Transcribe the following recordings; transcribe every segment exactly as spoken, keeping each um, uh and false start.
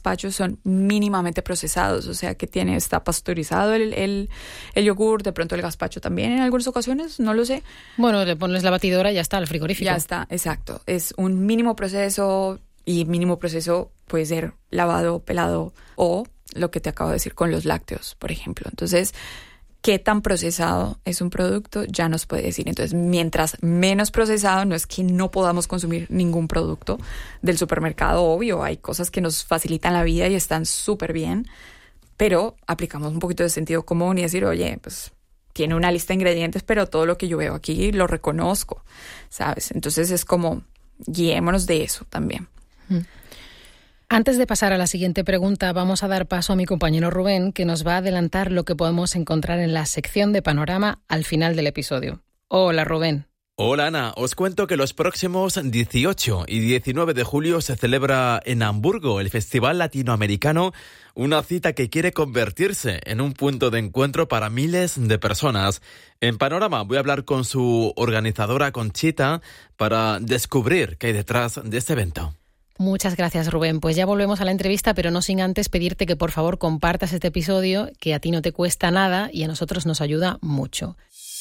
gazpachos son mínimamente procesados, o sea que tiene, está pasteurizado el, el, el yogur, de pronto el gazpacho también en algunas ocasiones, no lo sé. Bueno, le pones la batidora y ya está, al frigorífico. Ya está, exacto. Es un mínimo proceso y mínimo proceso puede ser lavado, pelado o lo que te acabo de decir con los lácteos, por ejemplo. Entonces, qué tan procesado es un producto ya nos puede decir. Entonces, mientras menos procesado, no es que no podamos consumir ningún producto del supermercado, obvio, hay cosas que nos facilitan la vida y están súper bien, pero aplicamos un poquito de sentido común y decir, oye, pues tiene una lista de ingredientes, pero todo lo que yo veo aquí lo reconozco, ¿sabes? Entonces es como, guiémonos de eso también. Mm. Antes de pasar a la siguiente pregunta, vamos a dar paso a mi compañero Rubén, que nos va a adelantar lo que podemos encontrar en la sección de Panorama al final del episodio. Hola, Rubén. Hola, Ana. Os cuento que los próximos dieciocho y diecinueve de julio se celebra en Hamburgo el Festival Latinoamericano, una cita que quiere convertirse en un punto de encuentro para miles de personas. En Panorama voy a hablar con su organizadora Conchita para descubrir qué hay detrás de este evento. Muchas gracias, Rubén. Pues ya volvemos a la entrevista, pero no sin antes pedirte que por favor compartas este episodio, que a ti no te cuesta nada y a nosotros nos ayuda mucho.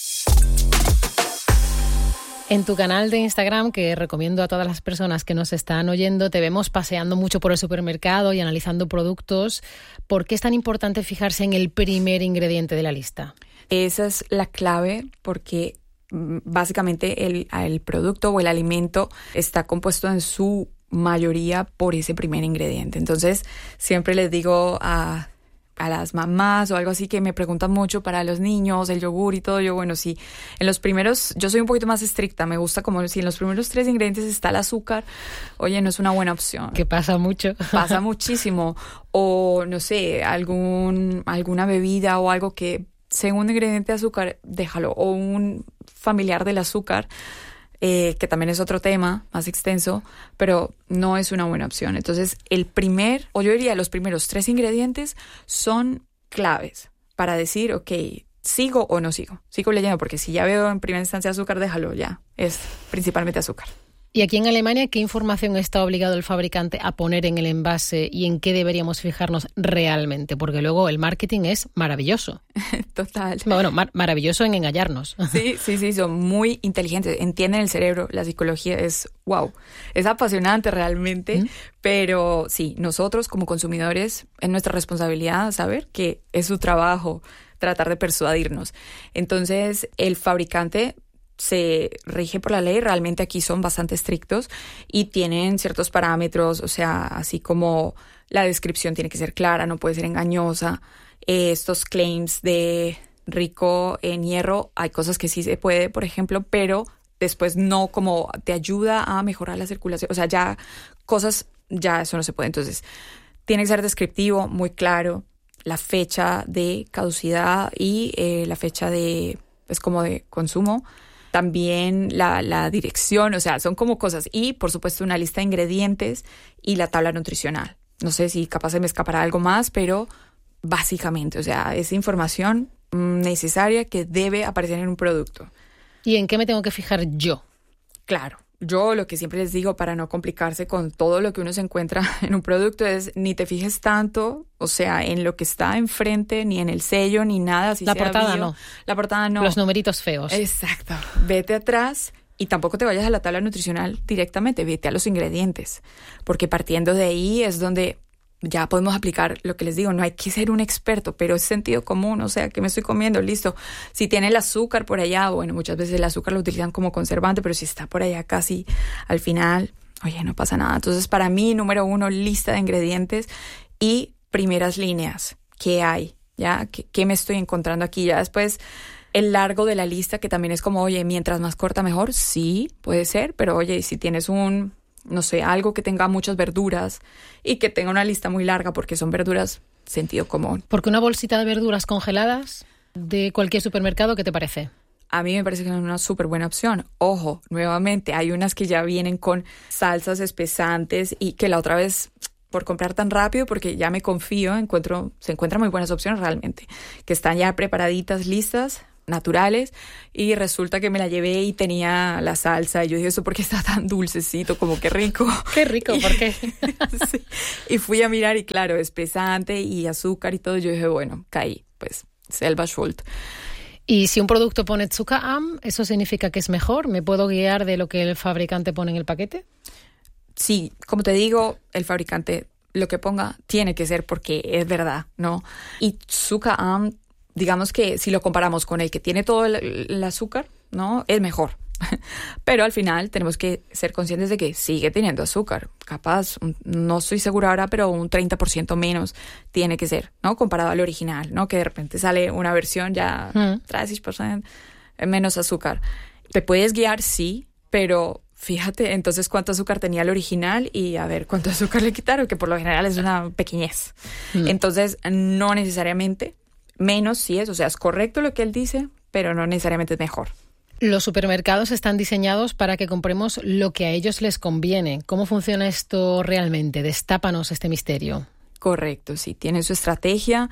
En tu canal de Instagram, que recomiendo a todas las personas que nos están oyendo, te vemos paseando mucho por el supermercado y analizando productos. ¿Por qué es tan importante fijarse en el primer ingrediente de la lista? Esa es la clave, porque básicamente el, el producto o el alimento está compuesto en su mayoría por ese primer ingrediente. Entonces, siempre les digo a, a las mamás o algo así que me preguntan mucho para los niños, el yogur y todo. Yo, bueno, sí, en los primeros, yo soy un poquito más estricta. Me gusta como si en los primeros tres ingredientes está el azúcar, oye, no es una buena opción. Que pasa mucho. Pasa muchísimo. O, no sé, algún, alguna bebida o algo que segundo ingrediente de azúcar, déjalo. O un familiar del azúcar, Eh, que también es otro tema más extenso, pero no es una buena opción. Entonces, el primer, o yo diría los primeros tres ingredientes son claves para decir, ok, ¿sigo o no sigo? Sigo leyendo, porque si ya veo en primera instancia azúcar, déjalo ya. Es principalmente azúcar. Y aquí en Alemania, ¿qué información está obligado el fabricante a poner en el envase y en qué deberíamos fijarnos realmente? Porque luego el marketing es maravilloso. Total. Bueno, mar- maravilloso en engañarnos. Sí, sí, sí, son muy inteligentes, entienden el cerebro, la psicología es wow, es apasionante realmente, ¿Mm? Pero sí, nosotros como consumidores es nuestra responsabilidad saber que es su trabajo tratar de persuadirnos. Entonces, el fabricante se rige por la ley, realmente aquí son bastante estrictos y tienen ciertos parámetros, o sea, así como la descripción tiene que ser clara, no puede ser engañosa. Eh, estos claims de rico en hierro, hay cosas que sí se puede, por ejemplo, pero después no, como te ayuda a mejorar la circulación, o sea, ya cosas, ya eso no se puede. Entonces, tiene que ser descriptivo, muy claro, la fecha de caducidad y eh, la fecha de, pues como de consumo. También la, la dirección, o sea, son como cosas. Y, por supuesto, una lista de ingredientes y la tabla nutricional. No sé si capaz se me escapará algo más, pero básicamente, o sea, es información necesaria que debe aparecer en un producto. ¿Y en qué me tengo que fijar yo? Claro, yo lo que siempre les digo para no complicarse con todo lo que uno se encuentra en un producto es ni te fijes tanto, o sea, en lo que está enfrente, ni en el sello, ni nada. Si la sea portada bio, no. La portada no. Los numeritos feos. Exacto. Vete atrás y tampoco te vayas a la tabla nutricional directamente, vete a los ingredientes, porque partiendo de ahí es donde ya podemos aplicar lo que les digo, no hay que ser un experto, pero es sentido común, o sea, ¿qué me estoy comiendo? Listo. Si tiene el azúcar por allá, bueno, muchas veces el azúcar lo utilizan como conservante, pero si está por allá casi al final, oye, no pasa nada. Entonces, para mí, número uno, lista de ingredientes y primeras líneas. ¿Qué hay? ¿Ya? ¿Qué, qué me estoy encontrando aquí? Ya después, el largo de la lista, que también es como, oye, mientras más corta mejor, sí, puede ser, pero oye, si tienes un... no sé, algo que tenga muchas verduras y que tenga una lista muy larga porque son verduras, sentido común. Porque una bolsita de verduras congeladas de cualquier supermercado, ¿qué te parece? A mí me parece que es una súper buena opción. Ojo, nuevamente, hay unas que ya vienen con salsas espesantes y que la otra vez, por comprar tan rápido, porque ya me confío, encuentro, se encuentran muy buenas opciones realmente, que están ya preparaditas, listas, naturales, y resulta que me la llevé y tenía la salsa, y yo dije, ¿eso por qué está tan dulcecito? Como que rico. Qué rico, ¿por qué? Sí. Y fui a mirar y claro, es pesante y azúcar y todo, yo dije, bueno, caí, pues, selva schuld. Y si un producto pone Zuckerarm, ¿eso significa que es mejor? ¿Me puedo guiar de lo que el fabricante pone en el paquete? Sí, como te digo, el fabricante lo que ponga tiene que ser porque es verdad, ¿no? Y Zuckerarm, digamos que si lo comparamos con el que tiene todo el, el azúcar, ¿no? Es mejor. Pero al final tenemos que ser conscientes de que sigue teniendo azúcar. Capaz, no estoy segura ahora, pero un treinta por ciento menos tiene que ser, ¿no? Comparado al original, ¿no? Que de repente sale una versión ya mm. treinta por ciento menos azúcar. Te puedes guiar, sí, pero fíjate entonces cuánto azúcar tenía el original y a ver cuánto azúcar le quitaron, que por lo general es una pequeñez. Mm. Entonces, no necesariamente, menos sí es, o sea, es correcto lo que él dice, pero no necesariamente es mejor. Los supermercados están diseñados para que compremos lo que a ellos les conviene. ¿Cómo funciona esto realmente? Destápanos este misterio. Correcto, sí, tienen su estrategia.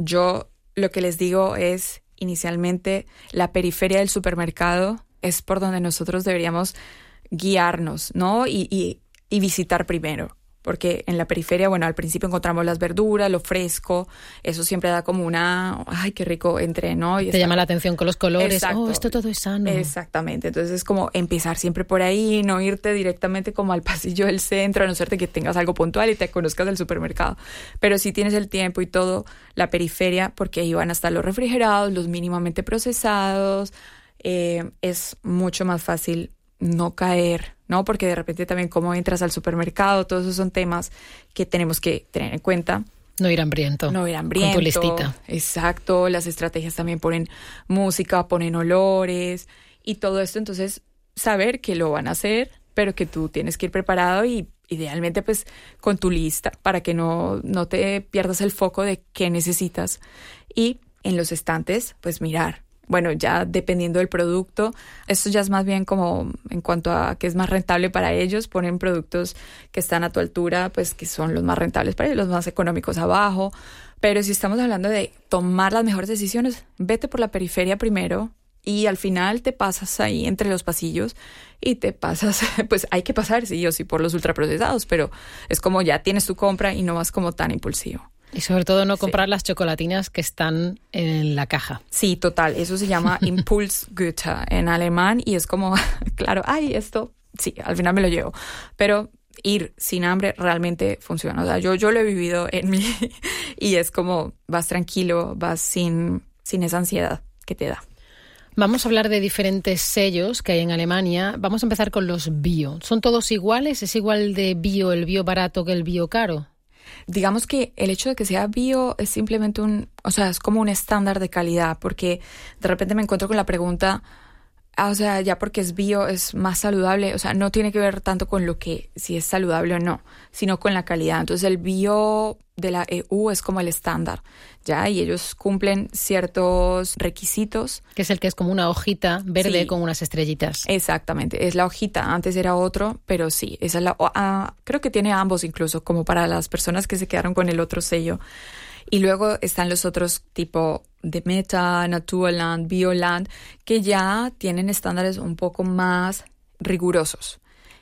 Yo lo que les digo es, inicialmente, la periferia del supermercado es por donde nosotros deberíamos guiarnos, ¿no? Y, y, y visitar primero. Porque en la periferia, bueno, al principio encontramos las verduras, lo fresco, eso siempre da como una, ay, qué rico entré, ¿no? Y Te está... llama la atención con los colores, Exacto. Oh, esto todo es sano. Exactamente, entonces es como empezar siempre por ahí, no irte directamente como al pasillo del centro, a no ser de que tengas algo puntual y te conozcas del supermercado. Pero si tienes el tiempo y todo, la periferia, porque ahí van a estar los refrigerados, los mínimamente procesados, eh, es mucho más fácil no caer, ¿no? Porque de repente también cómo entras al supermercado, todos esos son temas que tenemos que tener en cuenta. No ir hambriento. No ir hambriento. Con tu listita. Exacto. Las estrategias también ponen música, ponen olores y todo esto. Entonces, saber que lo van a hacer, pero que tú tienes que ir preparado y idealmente pues con tu lista para que no, no te pierdas el foco de qué necesitas. Y en los estantes, pues mirar. Bueno, ya dependiendo del producto, esto ya es más bien como en cuanto a que es más rentable para ellos, ponen productos que están a tu altura, pues que son los más rentables para ellos, los más económicos abajo. Pero si estamos hablando de tomar las mejores decisiones, vete por la periferia primero y al final te pasas ahí entre los pasillos y te pasas, pues hay que pasar sí o sí por los ultraprocesados, pero es como ya tienes tu compra y no vas como tan impulsivo. Y sobre todo no comprar sí. las chocolatinas que están en la caja. Sí, total. Eso se llama Impulsgüter en alemán y es como, claro, ay, esto, sí, al final me lo llevo. Pero ir sin hambre realmente funciona. O sea, yo, yo lo he vivido en mí y es como vas tranquilo, vas sin, sin esa ansiedad que te da. Vamos a hablar de diferentes sellos que hay en Alemania. Vamos a empezar con los bio. ¿Son todos iguales? ¿Es igual de bio el bio barato que el bio caro? Digamos que el hecho de que sea bio es simplemente un, o sea, es como un estándar de calidad, porque de repente me encuentro con la pregunta, ah, o sea, ya porque es bio es más saludable, o sea, no tiene que ver tanto con lo que, si es saludable o no, sino con la calidad. Entonces el bio de la E U es como el estándar, ¿ya? Y ellos cumplen ciertos requisitos. Que es el que es como una hojita verde sí. con unas estrellitas. Exactamente, es la hojita, antes era otro, pero sí, esa es la, uh, creo que tiene ambos incluso, como para las personas que se quedaron con el otro sello. Y luego están los otros tipo Demeter, Naturland, Bioland, que ya tienen estándares un poco más rigurosos.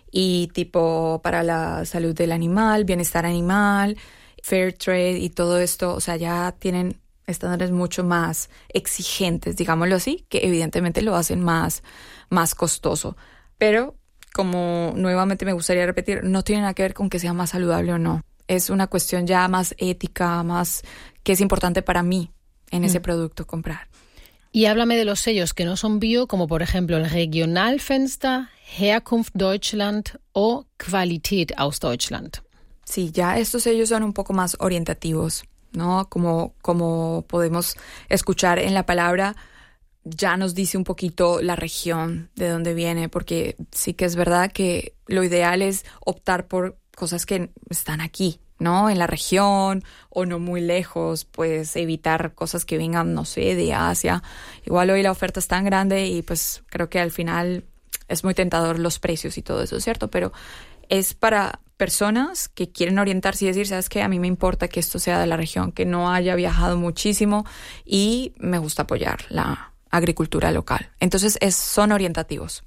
Y tipo para la salud del animal, bienestar animal, fair trade y todo esto, o sea, ya tienen estándares mucho más exigentes, digámoslo así, que evidentemente lo hacen más, más costoso. Pero, como nuevamente me gustaría repetir, no tiene nada que ver con que sea más saludable o no. Es una cuestión ya más ética, más que es importante para mí en ese mm. producto comprar. Y háblame de los sellos que no son bio, como por ejemplo el Regionalfenster, Herkunft Deutschland o Qualität aus Deutschland. Sí, ya estos sellos son un poco más orientativos, ¿no? Como, como podemos escuchar en la palabra, ya nos dice un poquito la región de dónde viene, porque sí que es verdad que lo ideal es optar por cosas que están aquí, ¿no? En la región o no muy lejos, pues evitar cosas que vengan, no sé, de Asia. Igual hoy la oferta es tan grande y pues creo que al final es muy tentador los precios y todo eso, ¿cierto? Pero es para personas que quieren orientarse y decir, ¿sabes qué? A mí me importa que esto sea de la región, que no haya viajado muchísimo y me gusta apoyar la, agricultura local. Entonces es, son orientativos.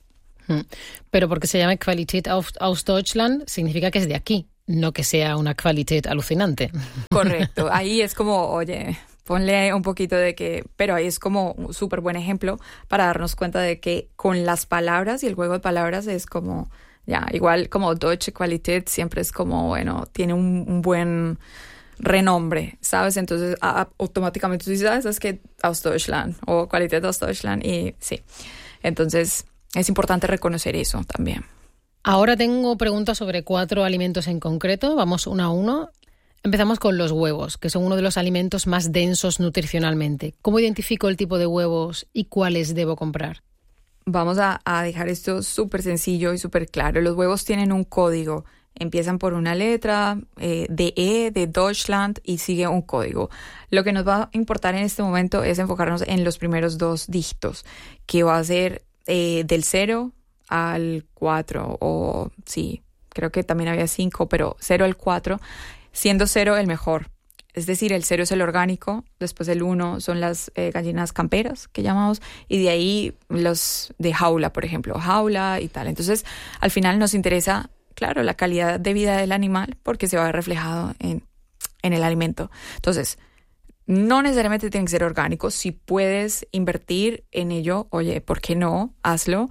Pero porque se llama Qualität aus Deutschland, significa que es de aquí, no que sea una Qualität alucinante. Correcto. Ahí es como, oye, ponle un poquito de que... Pero ahí es como un súper buen ejemplo para darnos cuenta de que con las palabras y el juego de palabras es como... Ya, igual como Deutsche Qualität siempre es como, bueno, tiene un, un buen renombre, ¿sabes? Entonces a, automáticamente tú dices, ah, eso es que aus Deutschland o Qualität aus Deutschland y sí. Entonces... Es importante reconocer eso también. Ahora tengo preguntas sobre cuatro alimentos en concreto. Vamos uno a uno. Empezamos con los huevos, que son uno de los alimentos más densos nutricionalmente. ¿Cómo identifico el tipo de huevos y cuáles debo comprar? Vamos a, a dejar esto súper sencillo y súper claro. Los huevos tienen un código. Empiezan por una letra, eh, de E, de Deutschland, y sigue un código. Lo que nos va a importar en este momento es enfocarnos en los primeros dos dígitos, que va a ser... Eh, del cero al cuatro, o sí, creo que también había cinco, pero cero al cuatro, siendo cero el mejor. Es decir, el cero es el orgánico, después el uno son las eh, gallinas camperas, que llamamos, y de ahí los de jaula, por ejemplo, jaula y tal. Entonces, al final nos interesa, claro, la calidad de vida del animal, porque se va a ver reflejado en, en el alimento. Entonces, no necesariamente tiene que ser orgánico. Si puedes invertir en ello, oye, ¿por qué no? Hazlo.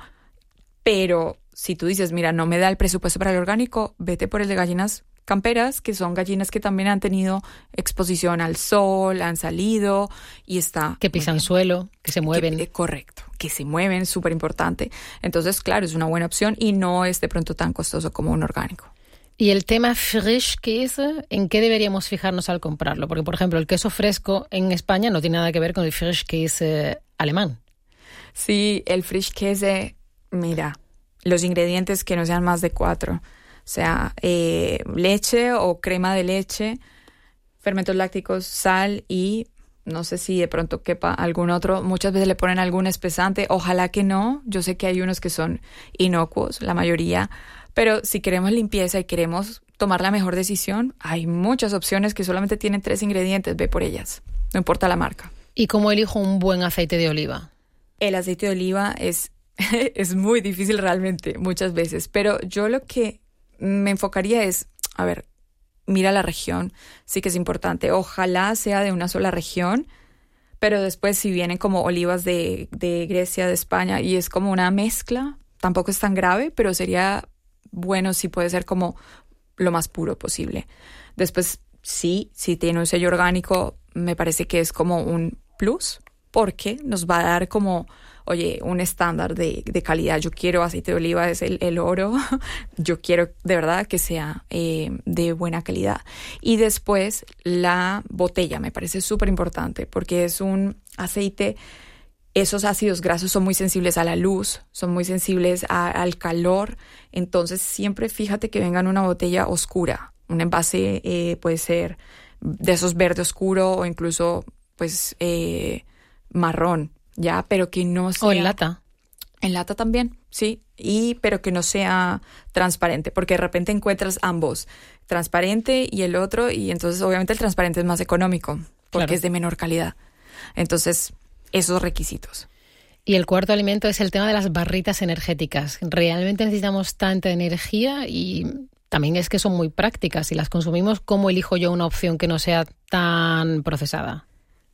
Pero si tú dices, mira, no me da el presupuesto para el orgánico, vete por el de gallinas camperas, que son gallinas que también han tenido exposición al sol, han salido y está... Que pisan suelo, que se mueven. Que, eh, correcto, que se mueven, súper importante. Entonces, claro, es una buena opción y no es de pronto tan costoso como un orgánico. Y el tema Frischkäse, ¿en qué deberíamos fijarnos al comprarlo? Porque, por ejemplo, el queso fresco en España no tiene nada que ver con el Frischkäse alemán. Sí, el Frischkäse, mira, los ingredientes que no sean más de cuatro. O sea, eh, leche o crema de leche, fermentos lácticos, sal y no sé si de pronto quepa algún otro. Muchas veces le ponen algún espesante. Ojalá que no. Yo sé que hay unos que son inocuos, la mayoría. Pero si queremos limpieza y queremos tomar la mejor decisión, hay muchas opciones que solamente tienen tres ingredientes. Ve por ellas, no importa la marca. ¿Y cómo elijo un buen aceite de oliva? El aceite de oliva es, es muy difícil realmente, muchas veces. Pero yo lo que me enfocaría es, a ver, mira la región, sí que es importante. Ojalá sea de una sola región, pero después si vienen como olivas de, de Grecia, de España, y es como una mezcla, tampoco es tan grave, pero sería... bueno, sí puede ser como lo más puro posible. Después, sí, si tiene un sello orgánico, me parece que es como un plus, porque nos va a dar como, oye, un estándar de, de calidad. Yo quiero aceite de oliva, es el, el oro. Yo quiero de verdad que sea eh, de buena calidad. Y después, la botella me parece súper importante, porque es un aceite... Esos ácidos grasos son muy sensibles a la luz, son muy sensibles a, al calor. Entonces, siempre fíjate que venga en una botella oscura. Un envase eh, puede ser de esos verde oscuro o incluso pues eh, marrón, ¿ya? Pero que no sea... O en lata. En lata también, sí. Y pero que no sea transparente, porque de repente encuentras ambos, transparente y el otro, y entonces obviamente el transparente es más económico, porque claro, es de menor calidad. Entonces... esos requisitos. Y el cuarto alimento es el tema de las barritas energéticas. Realmente necesitamos tanta energía y también es que son muy prácticas. Si las consumimos, ¿cómo elijo yo una opción que no sea tan procesada?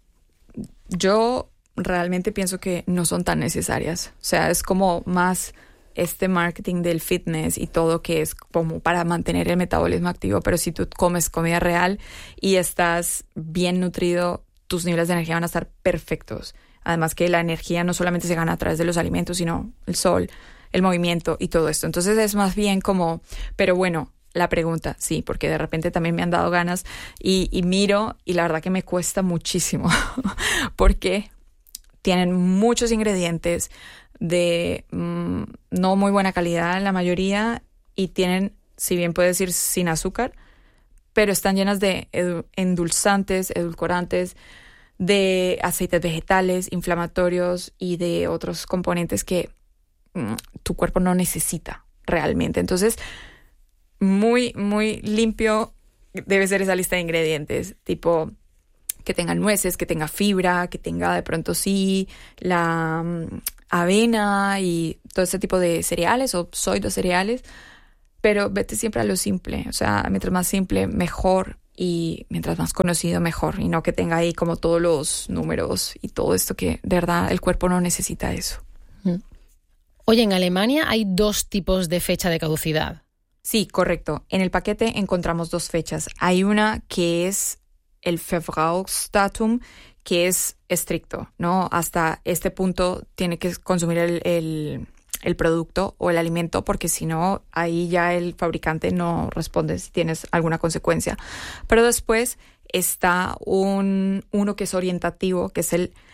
Yo realmente pienso que no son tan necesarias. O sea, es como más este marketing del fitness y todo que es como para mantener el metabolismo activo. Pero si tú comes comida real y estás bien nutrido, tus niveles de energía van a estar perfectos. Además que la energía no solamente se gana a través de los alimentos, sino el sol, el movimiento y todo esto. Entonces es más bien como, pero bueno, la pregunta, sí, porque de repente también me han dado ganas y, y miro y la verdad que me cuesta muchísimo porque tienen muchos ingredientes de mmm, no muy buena calidad la mayoría y tienen, si bien puedo decir sin azúcar, pero están llenas de edu- endulzantes, edulcorantes, de aceites vegetales, inflamatorios y de otros componentes que mm, tu cuerpo no necesita realmente. Entonces, muy, muy limpio debe ser esa lista de ingredientes, tipo que tenga nueces, que tenga fibra, que tenga de pronto sí la um, avena y todo ese tipo de cereales o pseudo cereales, pero vete siempre a lo simple, o sea, mientras más simple, mejor, y mientras más conocido, mejor, y no que tenga ahí como todos los números y todo esto que de verdad el cuerpo no necesita eso. Mm. Oye, en Alemania hay dos tipos de fecha de caducidad. Sí, correcto. En el paquete encontramos dos fechas. Hay una que es el Verbrauchsdatum, que es estricto, ¿no? Hasta este punto tiene que consumir el, el, el producto o el alimento, porque si no, ahí ya el fabricante no responde si tienes alguna consecuencia. Pero después está un, uno que es orientativo, que es el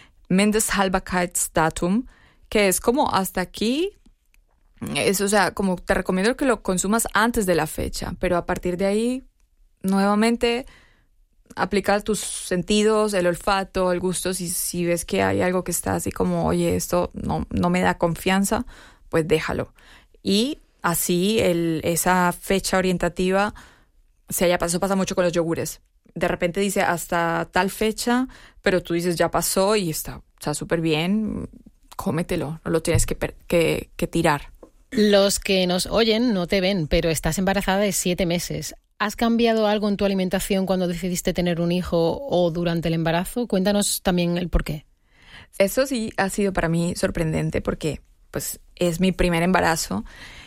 Mindesthaltbarkeitsdatum, que es como hasta aquí. Es, o sea, como te recomiendo que lo consumas antes de la fecha, pero a partir de ahí, nuevamente, aplica tus sentidos, el olfato, el gusto. Si, si ves que hay algo que está así como, oye, esto no, no me da confianza, pues déjalo. Y así el, esa fecha orientativa se haya pasado. Eso pasa mucho con los yogures. De repente dice hasta tal fecha, pero tú dices ya pasó y está súper bien, cómetelo, no lo tienes que, que, que tirar. Los que nos oyen no te ven, pero estás embarazada de siete meses. ¿Has cambiado algo en tu alimentación cuando decidiste tener un hijo o durante el embarazo? Cuéntanos también el por qué. Eso sí ha sido para mí sorprendente porque pues, es mi primer embarazo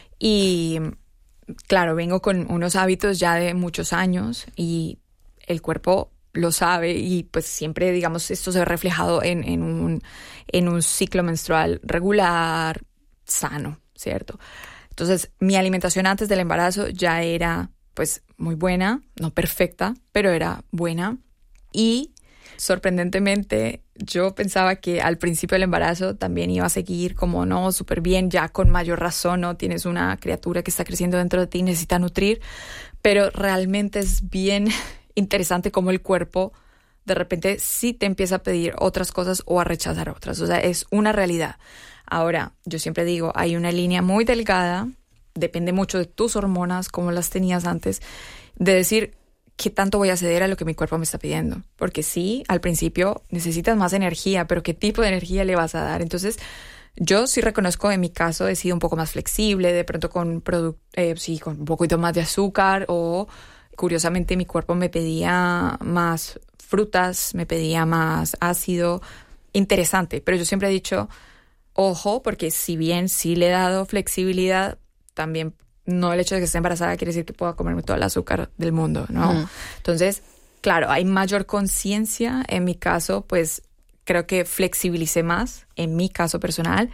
y, claro, vengo con unos hábitos ya de muchos años y el cuerpo lo sabe y pues siempre, digamos, esto se ve reflejado en, en, un, en un ciclo menstrual regular, sano, ¿cierto? Entonces, mi alimentación antes del embarazo ya era, pues, muy buena, no perfecta, pero era buena. Y, sorprendentemente, yo pensaba que al principio del embarazo también iba a seguir como, no, súper bien, ya con mayor razón, ¿no? Tienes una criatura que está creciendo dentro de ti, necesita nutrir, pero realmente es bien interesante cómo el cuerpo de repente sí te empieza a pedir otras cosas o a rechazar otras. O sea, es una realidad. Ahora, yo siempre digo, hay una línea muy delgada, depende mucho de tus hormonas, como las tenías antes, de decir qué tanto voy a ceder a lo que mi cuerpo me está pidiendo. Porque sí, al principio necesitas más energía, pero ¿qué tipo de energía le vas a dar? Entonces, yo sí reconozco, en mi caso, he sido un poco más flexible, de pronto con, produ- eh, sí, con un poquito más de azúcar o, curiosamente, mi cuerpo me pedía más frutas, me pedía más ácido. Interesante, pero yo siempre he dicho, ojo, porque si bien sí le he dado flexibilidad, también no el hecho de que esté embarazada quiere decir que pueda comerme todo el azúcar del mundo, ¿no? Mm. Entonces, claro, hay mayor conciencia. En mi caso, pues creo que flexibilicé más, en mi caso personal,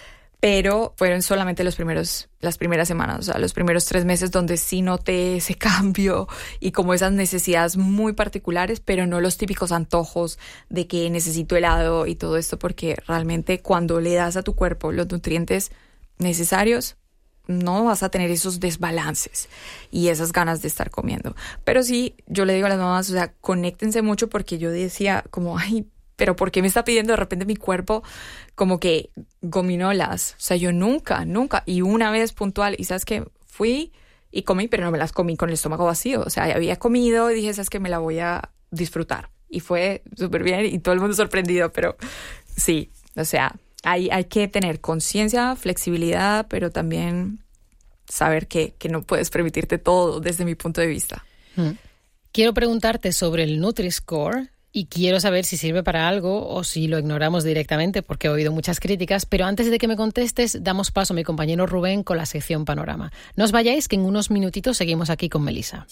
pero fueron solamente los primeros, las primeras semanas, o sea, los primeros tres meses donde sí noté ese cambio y como esas necesidades muy particulares, pero no los típicos antojos de que necesito helado y todo esto, porque realmente cuando le das a tu cuerpo los nutrientes necesarios, no vas a tener esos desbalances y esas ganas de estar comiendo. Pero sí, yo le digo a las mamás, o sea, conéctense mucho, porque yo decía como, ay, pero ¿por qué me está pidiendo de repente mi cuerpo como que gominolas? O sea, yo nunca, nunca, y una vez puntual, y sabes que fui y comí, pero no me las comí con el estómago vacío. O sea, había comido y dije, sabes que me la voy a disfrutar. Y fue súper bien y todo el mundo sorprendido, pero sí, o sea, hay, hay que tener conciencia, flexibilidad, pero también saber que, que no puedes permitirte todo desde mi punto de vista. Mm. Quiero preguntarte sobre el Nutri-Score. Y quiero saber si sirve para algo o si lo ignoramos directamente, porque he oído muchas críticas. Pero antes de que me contestes, damos paso a mi compañero Rubén con la sección Panorama. No os vayáis, que en unos minutitos seguimos aquí con Melissa.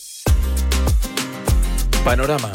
Panorama.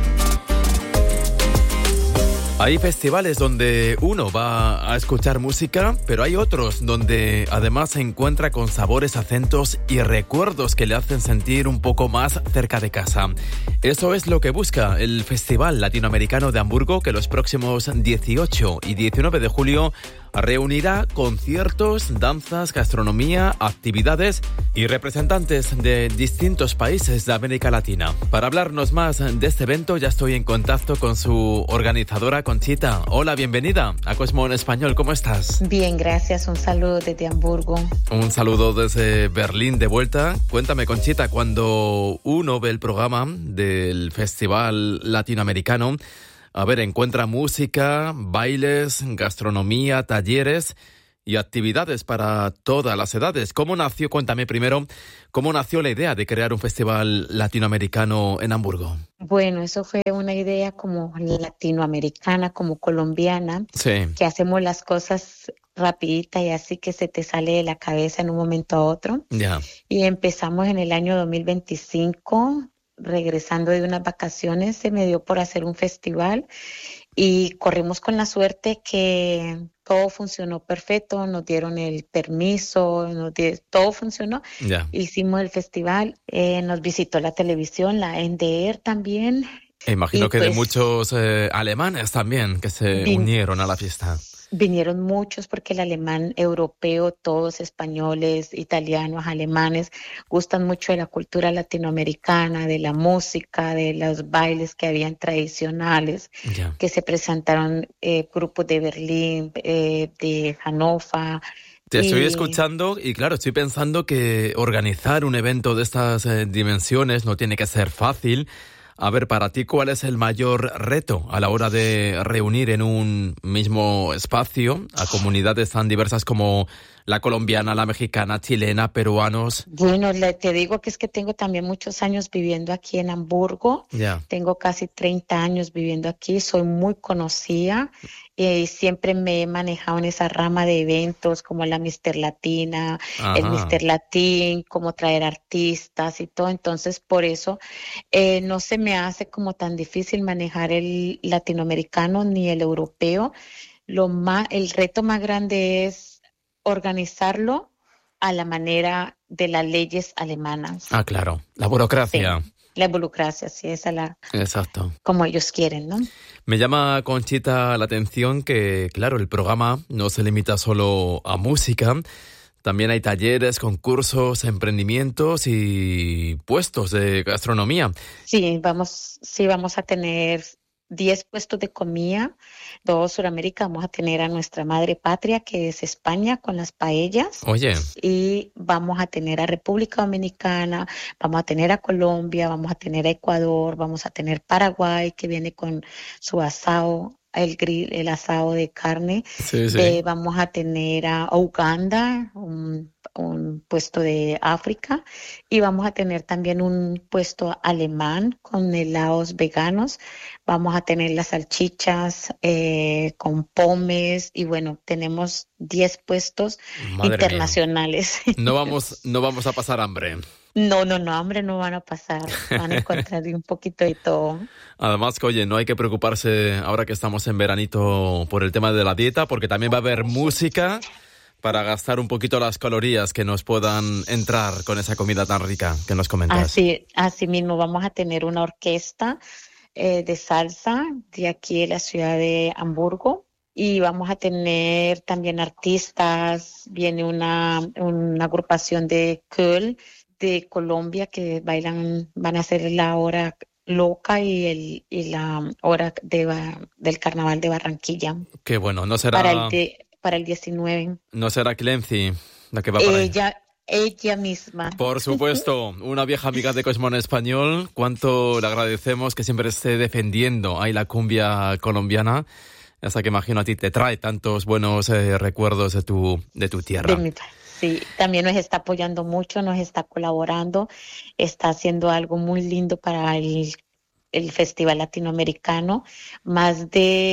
Hay festivales donde uno va a escuchar música, pero hay otros donde además se encuentra con sabores, acentos y recuerdos que le hacen sentir un poco más cerca de casa. Eso es lo que busca el Festival Latinoamericano de Hamburgo, que los próximos dieciocho y diecinueve de julio reunirá conciertos, danzas, gastronomía, actividades y representantes de distintos países de América Latina. Para hablarnos más de este evento ya estoy en contacto con su organizadora, Conchita. Hola, bienvenida a Cosmo en Español. ¿Cómo estás? Bien, gracias. Un saludo desde Hamburgo. Un saludo desde Berlín de vuelta. Cuéntame, Conchita, cuando uno ve el programa del Festival Latinoamericano, a ver, encuentra música, bailes, gastronomía, talleres y actividades para todas las edades. ¿Cómo nació? Cuéntame primero, ¿cómo nació la idea de crear un festival latinoamericano en Hamburgo? Bueno, eso fue una idea como latinoamericana, como colombiana, sí. que hacemos las cosas rapidita y así que se te sale de la cabeza en un momento a otro. Ya. Y empezamos en el año dos mil veinticinco, regresando de unas vacaciones, se me dio por hacer un festival y corrimos con la suerte que todo funcionó perfecto, nos dieron el permiso, nos di- todo funcionó. Ya. Hicimos el festival, eh, nos visitó la televisión, la N D R también. Imagino Y que de pues, muchos eh, alemanes también que se vin- unieron a la fiesta. Vinieron muchos porque el alemán europeo, todos españoles, italianos, alemanes, gustan mucho de la cultura latinoamericana, de la música, de los bailes que habían tradicionales, Ya. que se presentaron eh, grupos de Berlín, eh, de Hannover. Te estoy y- escuchando y claro, estoy pensando que organizar un evento de estas eh, dimensiones no tiene que ser fácil. A ver, para ti, ¿cuál es el mayor reto a la hora de reunir en un mismo espacio a comunidades tan diversas como la colombiana, la mexicana, chilena, peruanos? Bueno, le, te digo que es que tengo también muchos años viviendo aquí en Hamburgo. Ya. Tengo casi treinta años viviendo aquí, soy muy conocida y siempre me he manejado en esa rama de eventos como la Mister Latina, el Ajá. Mister Latin, como traer artistas y todo. Entonces, por eso eh, no se me hace como tan difícil manejar el latinoamericano ni el europeo. Lo más, el reto más grande es organizarlo a la manera de las leyes alemanas. Ah, claro. La burocracia. Sí, la burocracia, sí, esa es la, Exacto. como ellos quieren, ¿no? Me llama, Conchita, la atención que, claro, el programa no se limita solo a música. También hay talleres, concursos, emprendimientos y puestos de gastronomía. Sí, vamos, sí, vamos a tener diez puestos de comida. Todo Sudamérica vamos a tener a nuestra madre patria, que es España, con las paellas. Oye, Y vamos a tener a República Dominicana, vamos a tener a Colombia, vamos a tener a Ecuador, vamos a tener Paraguay, que viene con su asado, el grill, el asado de carne. sí, sí. Eh, vamos a tener a Uganda, un, un puesto de África, y vamos a tener también un puesto alemán con helados veganos. Vamos a tener las salchichas eh, con pomes y bueno, tenemos diez puestos Madre mía. internacionales. No vamos, no vamos a pasar hambre. No, no, no, hambre no van a pasar, van a encontrar un poquito de todo. Además, que, oye, no hay que preocuparse ahora que estamos en veranito por el tema de la dieta, porque también va a haber música para gastar un poquito las calorías que nos puedan entrar con esa comida tan rica que nos comentas. Así, así mismo vamos a tener una orquesta eh, de salsa de aquí de la ciudad de Hamburgo y vamos a tener también artistas, viene una, una agrupación de Köln, de Colombia, que bailan, van a hacer la hora loca y, el, y la hora de, ba- del carnaval de Barranquilla Qué bueno, no será, para el, de, para el diecinueve. no será Clency la que va para ahí. Ella, ella misma. Por supuesto, una vieja amiga de Cosmo en Español. Cuánto le agradecemos que siempre esté defendiendo ahí la cumbia colombiana. Hasta que imagino a ti te trae tantos buenos eh, recuerdos de tu, de tu tierra. De mi pa- Sí, también nos está apoyando mucho, nos está colaborando, está haciendo algo muy lindo para el, el Festival Latinoamericano. Más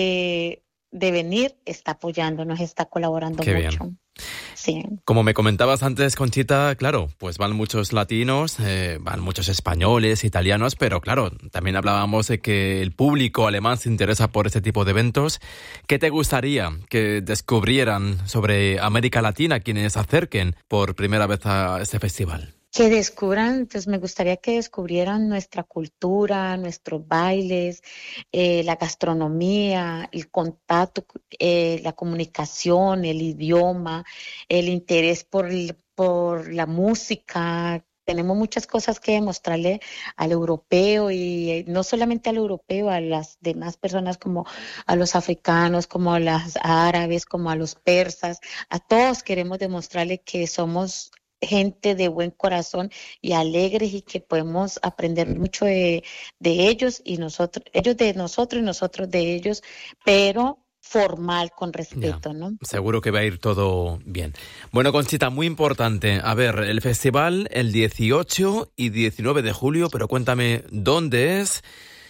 de, de venir, está apoyando, nos está colaborando Qué mucho. bien. Sí. Como me comentabas antes, Conchita, claro, pues van muchos latinos, eh, van muchos españoles, italianos, pero claro, también hablábamos de que el público alemán se interesa por este tipo de eventos. ¿Qué te gustaría que descubrieran sobre América Latina quienes se acerquen por primera vez a este festival? Que descubran, pues me gustaría que descubrieran nuestra cultura, nuestros bailes, eh, la gastronomía, el contacto, eh, la comunicación, el idioma, el interés por, por la música. Tenemos muchas cosas que demostrarle al europeo y no solamente al europeo, a las demás personas como a los africanos, como a los árabes, como a los persas. A todos queremos demostrarle que somos gente de buen corazón y alegres y que podemos aprender mucho de, de ellos y nosotros, ellos de nosotros y nosotros de ellos, pero formal, con respeto, ya, ¿no? Seguro que va a ir todo bien. Bueno, Conchita, muy importante. A ver, el festival el dieciocho y diecinueve de julio, pero cuéntame dónde es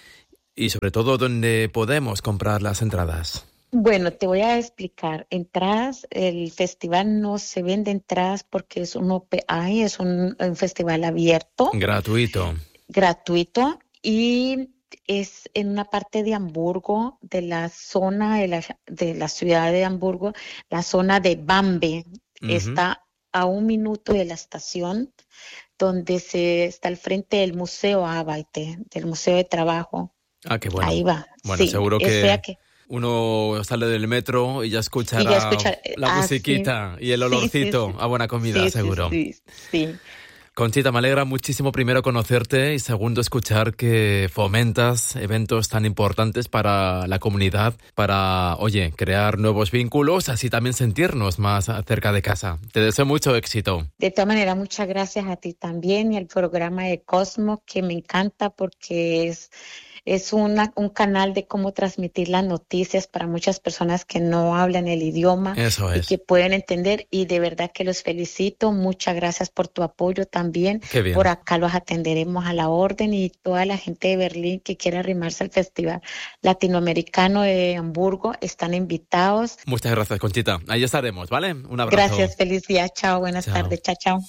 y sobre todo dónde podemos comprar las entradas. Bueno, te voy a explicar. Entradas, el festival no se vende entradas porque es un O P I, es un, un festival abierto. Gratuito. Gratuito y es en una parte de Hamburgo, de la zona de la, de la ciudad de Hamburgo, la zona de Bambe. Uh-huh. Está a un minuto de la estación, donde se está al frente del Museo Arbeite, del Museo de Trabajo. Ah, qué bueno. Ahí va. Bueno, sí, seguro que... que uno sale del metro y ya escuchará y ya escucha, la ah, musiquita sí, y el olorcito sí, sí, sí. a buena comida, sí, seguro. Sí, sí, sí. Conchita, me alegra muchísimo primero conocerte y segundo escuchar que fomentas eventos tan importantes para la comunidad, para, oye, crear nuevos vínculos, así también sentirnos más cerca de casa. Te deseo mucho éxito. De todas maneras, muchas gracias a ti también y al programa de Cosmo, que me encanta porque es... Es una, un canal de cómo transmitir las noticias para muchas personas que no hablan el idioma. Eso es. Y que pueden entender. Y de verdad que los felicito. Muchas gracias por tu apoyo también. Qué bien. Por acá los atenderemos a la orden y toda la gente de Berlín que quiera arrimarse al Festival Latinoamericano de Hamburgo están invitados. Muchas gracias, Conchita. Ahí estaremos, ¿vale? Un abrazo. Gracias, feliz día. Chao, buenas chao. tardes. Chao, chao.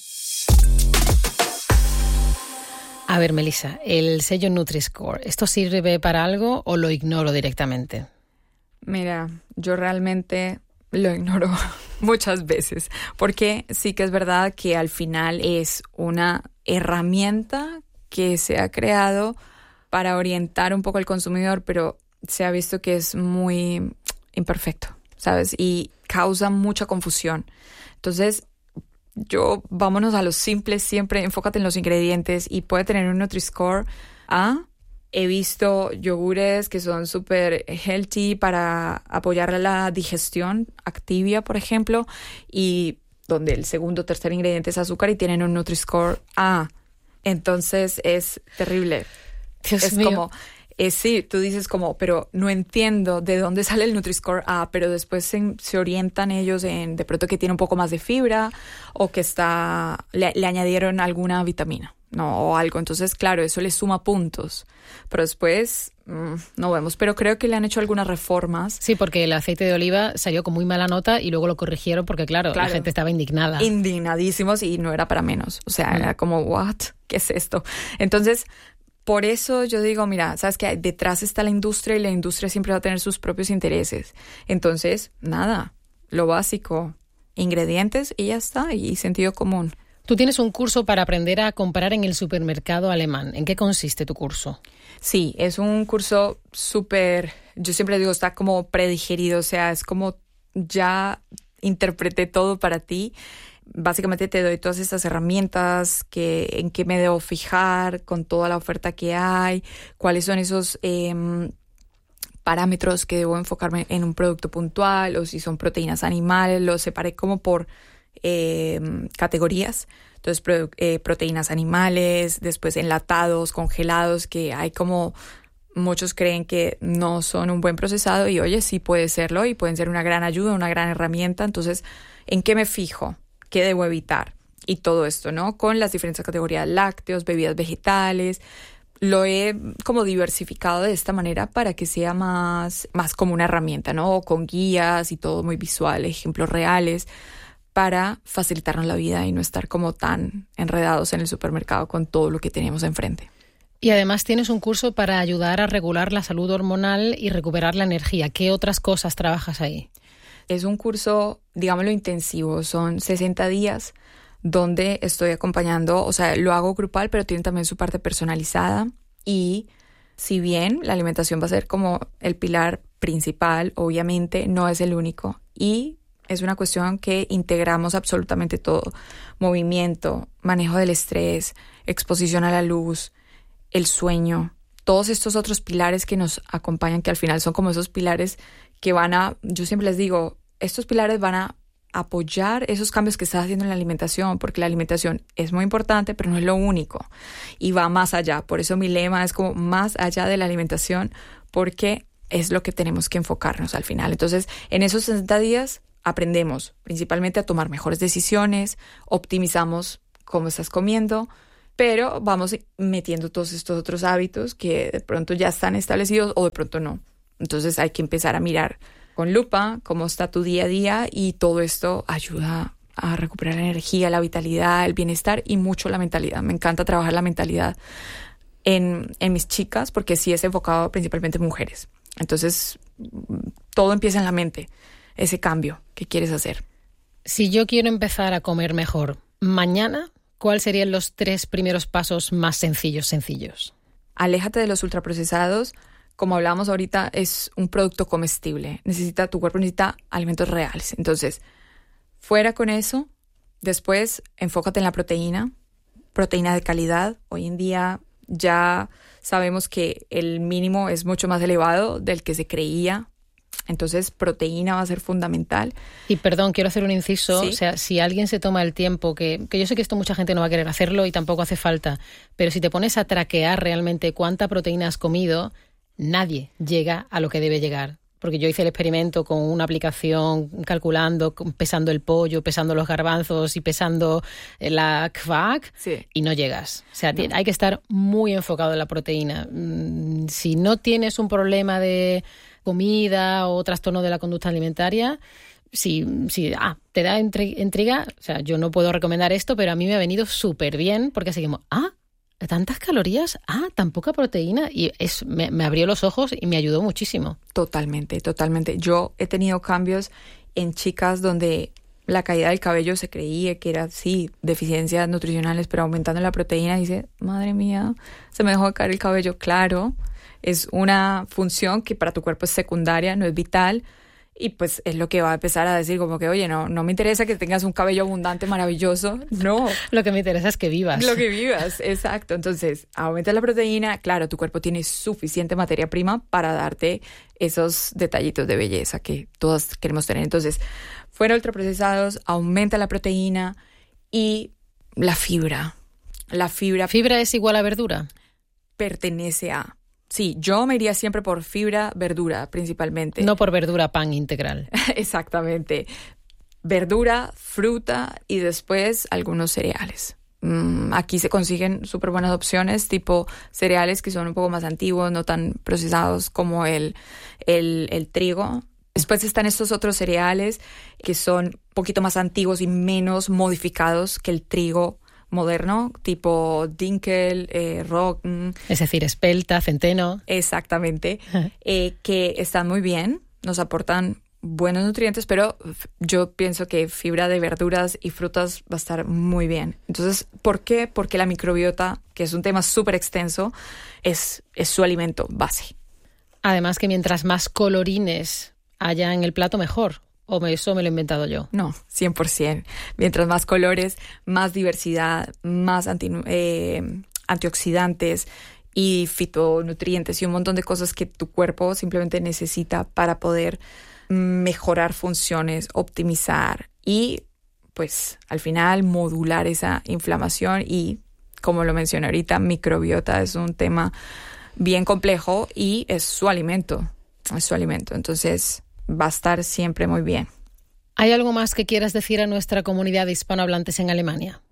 A ver, Melissa, el sello Nutri-Score, ¿esto sirve para algo o lo ignoro directamente? Mira, yo realmente lo ignoro muchas veces, porque sí que es verdad que al final es una herramienta que se ha creado para orientar un poco al consumidor, pero se ha visto que es muy imperfecto, ¿sabes? Y causa mucha confusión. Entonces, yo, vámonos a lo simple siempre, enfócate en los ingredientes y puede tener un Nutri-Score A. He visto yogures que son súper healthy para apoyar la digestión, Activia, por ejemplo, y donde el segundo o tercer ingrediente es azúcar y tienen un Nutri-Score A. Entonces es terrible. Dios es mío. como... Eh, sí, tú dices como, pero no entiendo de dónde sale el Nutri-Score A, pero después se, se orientan ellos en de pronto que tiene un poco más de fibra o que está le, le añadieron alguna vitamina, ¿no? O algo. Entonces, claro, eso le suma puntos. Pero después mmm, no vemos. Pero creo que le han hecho algunas reformas. Sí, porque el aceite de oliva salió con muy mala nota y luego lo corrigieron porque, claro, claro. la gente estaba indignada. Indignadísimos y no era para menos. O sea, mm. era como, ¿what? ¿Qué es esto? Entonces... Por eso yo digo, mira, sabes que detrás está la industria y la industria siempre va a tener sus propios intereses. Entonces, nada, lo básico, ingredientes y ya está, y sentido común. Tú tienes un curso para aprender a comprar en el supermercado alemán. ¿En qué consiste tu curso? Sí, es un curso súper, yo siempre digo, está como predigerido, o sea, es como ya interpreté todo para ti. Básicamente te doy todas estas herramientas, que, en qué me debo fijar con toda la oferta que hay, cuáles son esos eh, parámetros que debo enfocarme en un producto puntual, o si son proteínas animales, lo separé como por eh, categorías. Entonces, pro, eh, proteínas animales, después enlatados, congelados, que hay como... Muchos creen que no son un buen procesado y oye, sí puede serlo y pueden ser una gran ayuda, una gran herramienta. Entonces, ¿en qué me fijo? ¿Qué debo evitar? Y todo esto, ¿no? Con las diferentes categorías, lácteos, bebidas vegetales. Lo he como diversificado de esta manera para que sea más, más como una herramienta, ¿no? Con guías y todo muy visual, ejemplos reales, para facilitarnos la vida y no estar como tan enredados en el supermercado con todo lo que tenemos enfrente. Y además tienes un curso para ayudar a regular la salud hormonal y recuperar la energía. ¿Qué otras cosas trabajas ahí? Es un curso, digámoslo, intensivo. Son sesenta días donde estoy acompañando, o sea, lo hago grupal, pero tiene también su parte personalizada. Y si bien la alimentación va a ser como el pilar principal, obviamente no es el único. Y es una cuestión que integramos absolutamente todo. Movimiento, manejo del estrés, exposición a la luz, el sueño, todos estos otros pilares que nos acompañan, que al final son como esos pilares que van a, yo siempre les digo, estos pilares van a apoyar esos cambios que estás haciendo en la alimentación, porque la alimentación es muy importante, pero no es lo único y va más allá. Por eso mi lema es como más allá de la alimentación, porque es lo que tenemos que enfocarnos al final. Entonces, en esos sesenta días aprendemos principalmente a tomar mejores decisiones, optimizamos cómo estás comiendo, pero vamos metiendo todos estos otros hábitos que de pronto ya están establecidos o de pronto no. Entonces hay que empezar a mirar con lupa cómo está tu día a día, y todo esto ayuda a recuperar la energía, la vitalidad, el bienestar y mucho la mentalidad. Me encanta trabajar la mentalidad en, en mis chicas, porque sí es enfocado principalmente en mujeres. Entonces todo empieza en la mente, ese cambio que quieres hacer. Si yo quiero empezar a comer mejor mañana, ¿cuáles serían los tres primeros pasos más sencillos, sencillos? Aléjate de los ultraprocesados. Como hablábamos ahorita, es un producto comestible. Necesita, tu cuerpo necesita alimentos reales. Entonces, fuera con eso. Después, enfócate en la proteína. Proteína de calidad. Hoy en día ya sabemos que el mínimo es mucho más elevado del que se creía. Entonces, proteína va a ser fundamental. Y perdón, quiero hacer un inciso. ¿Sí? O sea, si alguien se toma el tiempo, que, que yo sé que esto mucha gente no va a querer hacerlo y tampoco hace falta, pero si te pones a traquear realmente cuánta proteína has comido, nadie llega a lo que debe llegar. Porque yo hice el experimento con una aplicación calculando, pesando el pollo, pesando los garbanzos y pesando la kvac, sí, y no llegas. O sea, no. hay que estar muy enfocado en la proteína. Si no tienes un problema de comida o trastorno de la conducta alimentaria, si, si ah, te da intriga, o sea, yo no puedo recomendar esto, pero a mí me ha venido súper bien, porque así como, ah, tantas calorías, ah, tan poca proteína, y es, me, me abrió los ojos y me ayudó muchísimo. Totalmente, totalmente. Yo he tenido cambios en chicas donde la caída del cabello se creía que era, sí, deficiencias nutricionales, pero aumentando la proteína, dice, madre mía, se me dejó de caer el cabello. Claro, es una función que para tu cuerpo es secundaria, no es vital. Y pues es lo que va a empezar a decir, como que, oye, no, no me interesa que tengas un cabello abundante, maravilloso. No. Lo que me interesa es que vivas. Lo que vivas, exacto. Entonces, aumenta la proteína. Claro, tu cuerpo tiene suficiente materia prima para darte esos detallitos de belleza que todos queremos tener. Entonces, fuera ultraprocesados, aumenta la proteína y la fibra. La fibra. ¿Fibra es igual a verdura? Pertenece a... Sí, yo me iría siempre por fibra, verdura, principalmente. No por verdura, pan integral. Exactamente. Verdura, fruta y después algunos cereales. Mm, aquí se consiguen súper buenas opciones, tipo cereales que son un poco más antiguos, no tan procesados como el, el, el trigo. Después están estos otros cereales que son un poquito más antiguos y menos modificados que el trigo moderno, tipo Dinkel, eh, Roggen. Es decir, espelta, centeno. Exactamente. eh, que están muy bien, nos aportan buenos nutrientes, pero yo pienso que fibra de verduras y frutas va a estar muy bien. Entonces, ¿por qué? Porque la microbiota, que es un tema súper extenso, es, es su alimento base. Además que mientras más colorines haya en el plato, mejor. ¿O eso me lo he inventado yo? No, cien por ciento. Mientras más colores, más diversidad, más anti, eh, antioxidantes y fitonutrientes y un montón de cosas que tu cuerpo simplemente necesita para poder mejorar funciones, optimizar y, pues, al final modular esa inflamación. Y, como lo mencioné ahorita, microbiota es un tema bien complejo y es su alimento, es su alimento. Entonces, va a estar siempre muy bien. ¿Hay algo más que quieras decir a nuestra comunidad de hispanohablantes en Alemania?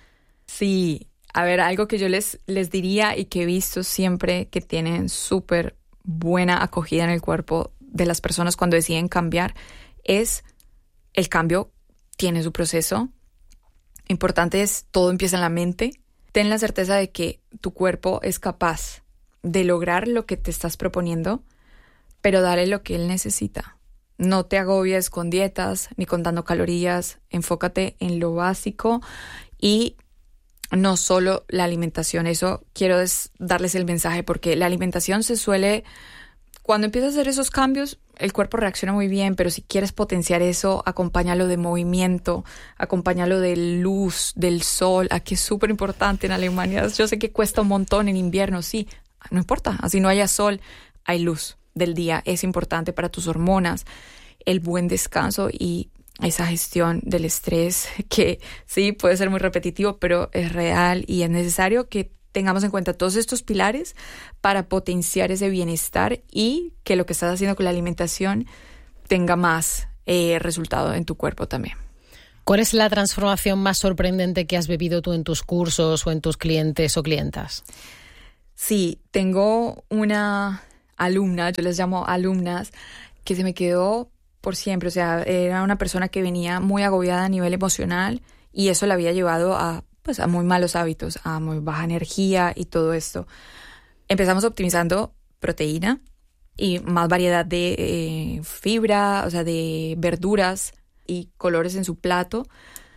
Sí, a ver, algo que yo les, les diría y que he visto siempre que tienen súper buena acogida en el cuerpo de las personas cuando deciden cambiar es el cambio tiene su proceso. Importante es, todo empieza en la mente. Ten la certeza de que tu cuerpo es capaz de lograr lo que te estás proponiendo, pero dale lo que él necesita. No te agobies con dietas ni contando calorías, enfócate en lo básico y no solo la alimentación. Eso quiero es darles el mensaje, porque la alimentación se suele, cuando empiezas a hacer esos cambios, el cuerpo reacciona muy bien, pero si quieres potenciar eso, acompáñalo de movimiento, acompáñalo de luz, del sol. Aquí es súper importante en Alemania. Yo sé que cuesta un montón en invierno, sí, no importa, así no haya sol, hay luz del día. Es importante para tus hormonas, el buen descanso y esa gestión del estrés, que sí puede ser muy repetitivo, pero es real y es necesario que tengamos en cuenta todos estos pilares para potenciar ese bienestar y que lo que estás haciendo con la alimentación tenga más eh, resultado en tu cuerpo también. ¿Cuál es la transformación más sorprendente que has vivido tú en tus cursos o en tus clientes o clientas? Sí, tengo una alumna, yo les llamo alumnas, que se me quedó por siempre. O sea, era una persona que venía muy agobiada a nivel emocional y eso la había llevado a, pues, a muy malos hábitos, a muy baja energía y todo esto. Empezamos optimizando proteína y más variedad de eh, fibra, o sea, de verduras y colores en su plato.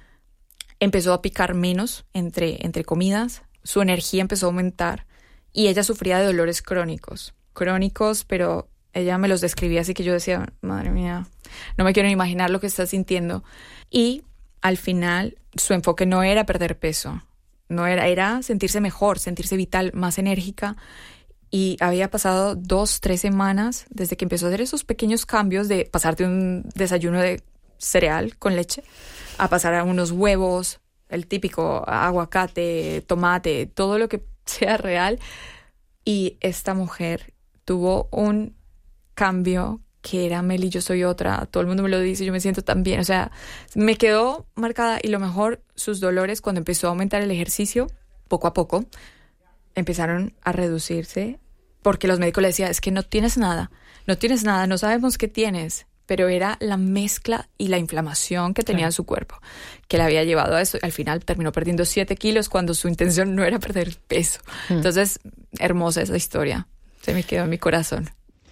Empezó a picar menos entre, entre comidas, su energía empezó a aumentar y ella sufría de dolores crónicos, crónicos, pero ella me los describía así que yo decía, madre mía, no me quiero ni imaginar lo que está sintiendo. Y al final su enfoque no era perder peso, no era, era sentirse mejor, sentirse vital, más enérgica. Y había pasado dos, tres semanas desde que empezó a hacer esos pequeños cambios de pasar de un desayuno de cereal con leche a pasar a unos huevos, el típico aguacate, tomate, todo lo que sea real. Y esta mujer tuvo un cambio que era Meli, yo soy otra, todo el mundo me lo dice, yo me siento tan bien, o sea, me quedó marcada. Y lo mejor, sus dolores cuando empezó a aumentar el ejercicio, poco a poco, empezaron a reducirse, porque los médicos le decían, es que no tienes nada, no tienes nada, no sabemos qué tienes, pero era la mezcla y la inflamación que tenía en su cuerpo, que la había llevado a eso. Al final terminó perdiendo siete kilos cuando su intención no era perder peso. Mm. Entonces, hermosa esa historia, se me quedó en mi corazón.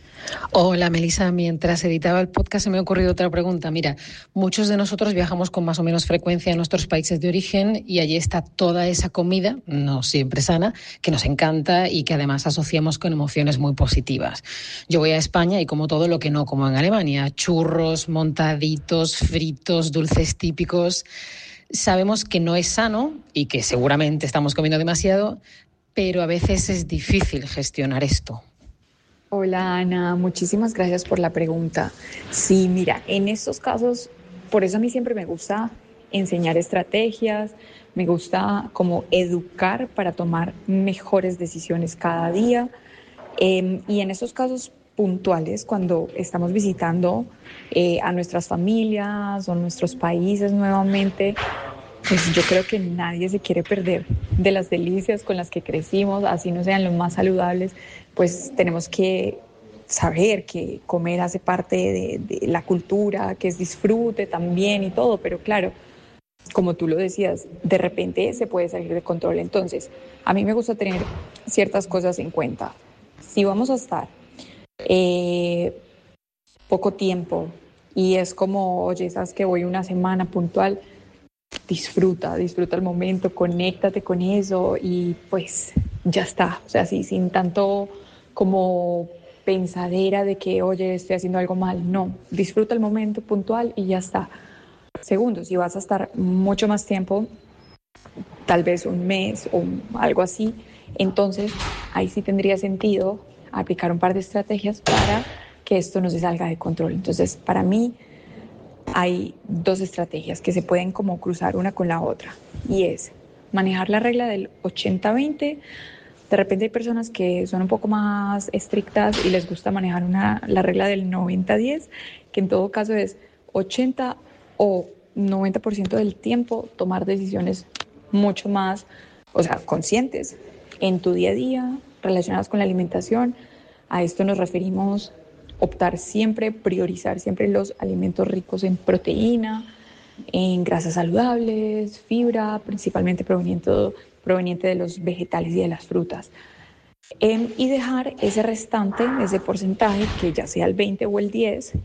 Hola, Melissa. Mientras editaba el podcast se me ha ocurrido otra pregunta. Mira, muchos de nosotros viajamos con más o menos frecuencia a nuestros países de origen y allí está toda esa comida, no siempre sana, que nos encanta y que además asociamos con emociones muy positivas. Yo voy a España y como todo lo que no como en Alemania, churros, montaditos, fritos, dulces típicos. Sabemos que no es sano y que seguramente estamos comiendo demasiado, pero a veces es difícil gestionar esto. Hola Ana, muchísimas gracias por la pregunta. Sí, mira, en estos casos, por eso a mí siempre me gusta enseñar estrategias, me gusta como educar para tomar mejores decisiones cada día. Eh, y en estos casos puntuales, cuando estamos visitando eh, a nuestras familias o nuestros países nuevamente, pues yo creo que nadie se quiere perder de las delicias con las que crecimos, así no sean los más saludables. Pues tenemos que saber que comer hace parte de, de la cultura, que es disfrute también y todo, pero claro, como tú lo decías, de repente se puede salir de control. Entonces, a mí me gusta tener ciertas cosas en cuenta. Si vamos a estar eh, poco tiempo y es como, oye, sabes que voy una semana puntual, disfruta, disfruta el momento, conéctate con eso y pues ya está. O sea, sí, sin tanto como pensadera de que, oye, estoy haciendo algo mal. No, disfruta el momento puntual y ya está. Segundo, si vas a estar mucho más tiempo, tal vez un mes o algo así, entonces ahí sí tendría sentido aplicar un par de estrategias para que esto no se salga de control. Entonces, para mí hay dos estrategias que se pueden como cruzar una con la otra y es manejar la regla del ochenta veinte. De repente hay personas que son un poco más estrictas y les gusta manejar una, la regla del noventa diez, que en todo caso es ochenta o noventa por ciento del tiempo tomar decisiones mucho más, o sea, conscientes en tu día a día, relacionadas con la alimentación. A esto nos referimos optar siempre, priorizar siempre los alimentos ricos en proteína, en grasas saludables, fibra, principalmente proveniente, proveniente de los vegetales y de las frutas. Eh, y dejar ese restante, ese porcentaje, que ya sea el veinte o el diez,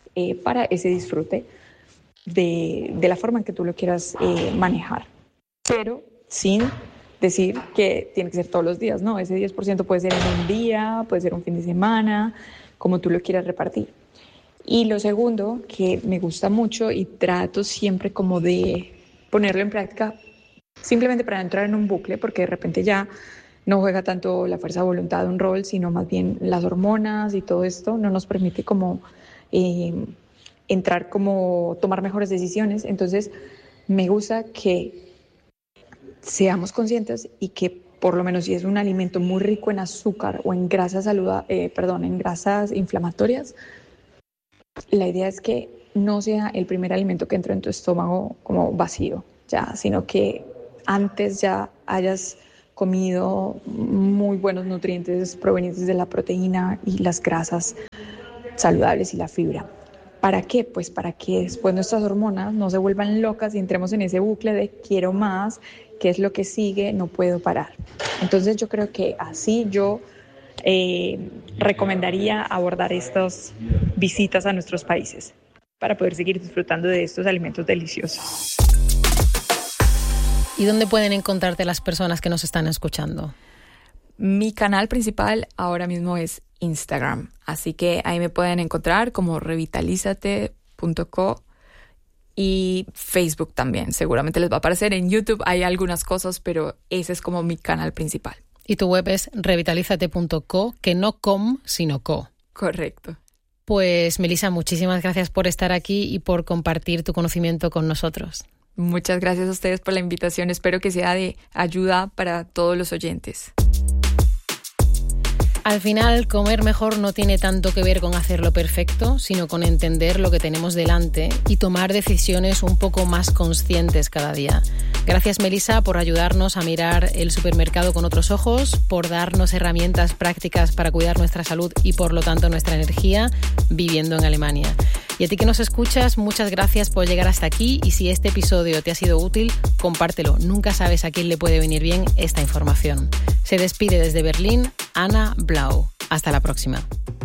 eh, para ese disfrute de, de la forma en que tú lo quieras eh, manejar. Pero sin decir que tiene que ser todos los días, ¿no? Ese diez por ciento puede ser en un día, puede ser un fin de semana, como tú lo quieras repartir. Y lo segundo, que me gusta mucho y trato siempre como de ponerlo en práctica, simplemente para no entrar en un bucle, porque de repente ya no juega tanto la fuerza de voluntad de un rol, sino más bien las hormonas y todo esto no nos permite como eh, entrar como tomar mejores decisiones. Entonces me gusta que seamos conscientes y que por lo menos si es un alimento muy rico en azúcar o en grasas saluda, eh, perdón, en grasas inflamatorias, la idea es que no sea el primer alimento que entra en tu estómago como vacío, ya, sino que antes ya hayas comido muy buenos nutrientes provenientes de la proteína y las grasas saludables y la fibra. ¿Para qué? Pues para que después nuestras hormonas no se vuelvan locas y entremos en ese bucle de quiero más, qué es lo que sigue, no puedo parar. Entonces yo creo que así yo eh, recomendaría abordar estas visitas a nuestros países para poder seguir disfrutando de estos alimentos deliciosos. ¿Y dónde pueden encontrarte las personas que nos están escuchando? Mi canal principal ahora mismo es Instagram, así que ahí me pueden encontrar como revitalizate punto co y Facebook también. Seguramente les va a aparecer. En YouTube hay algunas cosas, pero ese es como mi canal principal. Y tu web es revitalizate punto co, que no com, sino co. Correcto. Pues Melissa, muchísimas gracias por estar aquí y por compartir tu conocimiento con nosotros. Muchas gracias a ustedes por la invitación. Espero que sea de ayuda para todos los oyentes. Al final, comer mejor no tiene tanto que ver con hacerlo perfecto, sino con entender lo que tenemos delante y tomar decisiones un poco más conscientes cada día. Gracias, Melissa, por ayudarnos a mirar el supermercado con otros ojos, por darnos herramientas prácticas para cuidar nuestra salud y, por lo tanto, nuestra energía viviendo en Alemania. Y a ti que nos escuchas, muchas gracias por llegar hasta aquí y si este episodio te ha sido útil, compártelo. Nunca sabes a quién le puede venir bien esta información. Se despide desde Berlín, Ana Blau. Hasta la próxima.